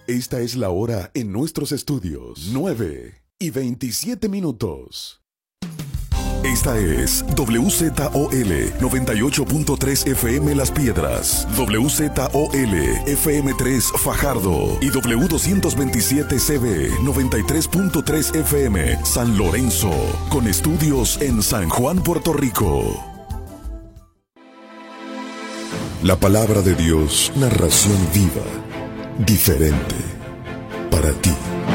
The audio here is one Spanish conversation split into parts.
Esta es la hora en nuestros estudios. 9:27. Esta es WZOL 98.3 FM Las Piedras, WZOL FM3 Fajardo y W227CB 93.3 FM San Lorenzo, con estudios en San Juan, Puerto Rico. La palabra de Dios, narración viva, diferente, para ti.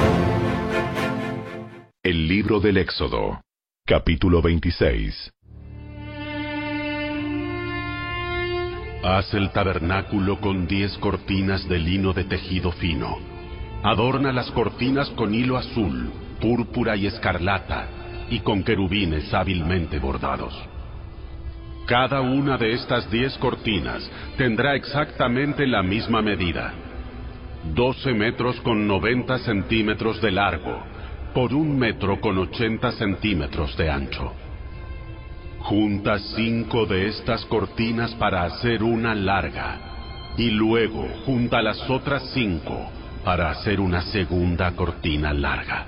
El libro del Éxodo, capítulo 26. Haz el tabernáculo con 10 cortinas de lino de tejido fino. Adorna las cortinas con hilo azul, púrpura y escarlata, y con querubines hábilmente bordados. Cada una de estas 10 cortinas tendrá exactamente la misma medida: 12 metros con 90 centímetros de largo, por 1 metro con 80 centímetros de ancho. Junta 5 de estas cortinas para hacer una larga, y luego junta las otras 5 para hacer una segunda cortina larga.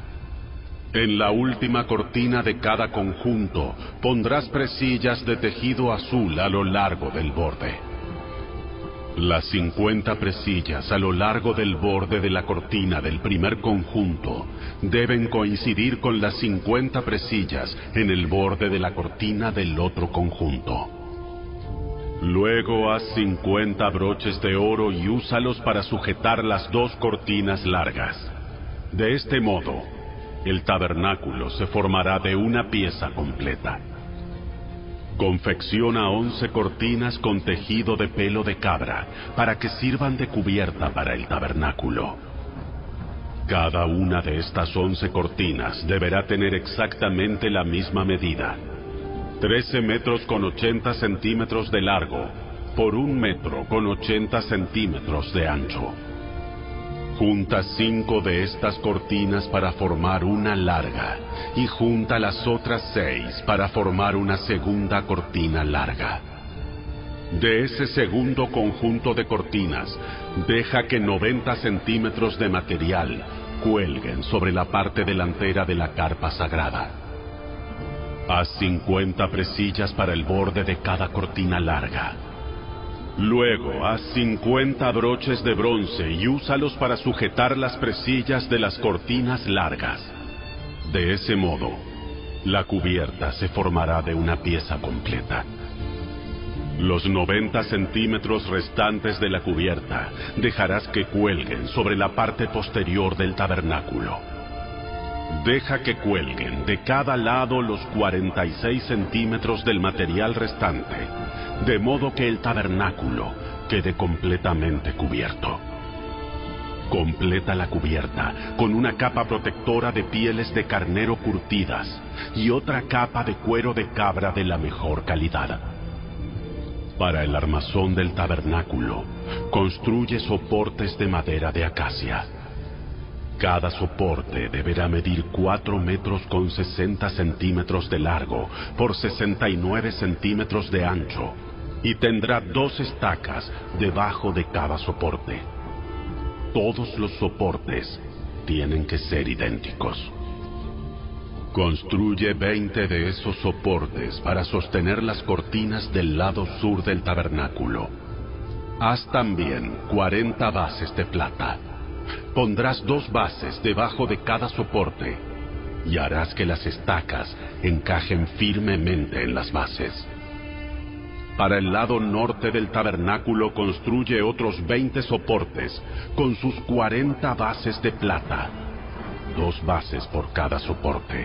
En la última cortina de cada conjunto pondrás presillas de tejido azul a lo largo del borde. Las 50 presillas a lo largo del borde de la cortina del primer conjunto deben coincidir con las 50 presillas en el borde de la cortina del otro conjunto. Luego haz 50 broches de oro y úsalos para sujetar las 2 cortinas largas. De este modo, el tabernáculo se formará de una pieza completa. Confecciona 11 cortinas con tejido de pelo de cabra para que sirvan de cubierta para el tabernáculo. Cada una de estas 11 cortinas deberá tener exactamente la misma medida: 13 metros con 80 centímetros de largo por 1 metro con 80 centímetros de ancho. Junta 5 de estas cortinas para formar una larga, y junta las otras 6 para formar una segunda cortina larga. De ese segundo conjunto de cortinas, deja que 90 centímetros de material cuelguen sobre la parte delantera de la carpa sagrada. Haz 50 presillas para el borde de cada cortina larga. Luego, haz 50 broches de bronce y úsalos para sujetar las presillas de las cortinas largas. De ese modo, la cubierta se formará de una pieza completa. Los 90 centímetros restantes de la cubierta dejarás que cuelguen sobre la parte posterior del tabernáculo. Deja que cuelguen de cada lado los 46 centímetros del material restante, de modo que el tabernáculo quede completamente cubierto. Completa la cubierta con una capa protectora de pieles de carnero curtidas y otra capa de cuero de cabra de la mejor calidad. Para el armazón del tabernáculo, construye soportes de madera de acacia. Cada soporte deberá medir 4 metros con 60 centímetros de largo por 69 centímetros de ancho, y tendrá 2 estacas debajo de cada soporte. Todos los soportes tienen que ser idénticos. Construye 20 de esos soportes para sostener las cortinas del lado sur del tabernáculo. Haz también 40 bases de plata. Pondrás 2 bases debajo de cada soporte y harás que las estacas encajen firmemente en las bases. Para el lado norte del tabernáculo construye otros 20 soportes con sus 40 bases de plata, 2 bases por cada soporte.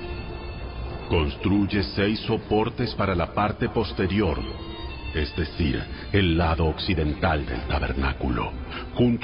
Construye 6 soportes para la parte posterior, es decir, el lado occidental del tabernáculo, junto